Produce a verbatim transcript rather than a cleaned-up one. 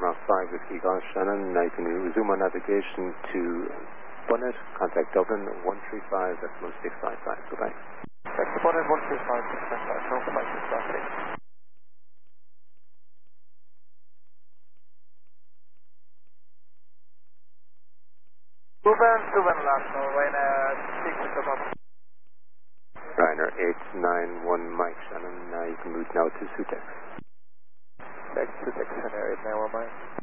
Route five with Golf Shannon. Now you can resume on navigation to Bonnet, contact Dublin one three five at one six five five. Goodbye. That's Bonnet one three five six five five. No flight to traffic. Ruben, Ruben last, no, Ryanair six with the bump. Ryanair eight nine one Mike Shannon. Now you can move now to Sutex. Back to Sutex, Ryanair eight nine one Mike.